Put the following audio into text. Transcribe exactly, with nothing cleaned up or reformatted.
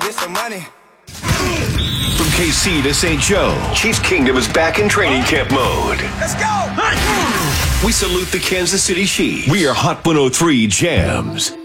get some money. From K C to Saint Joe, Chiefs Kingdom is back in training camp mode. Let's go! We salute the Kansas City Chiefs. We are Hot one oh three Jams.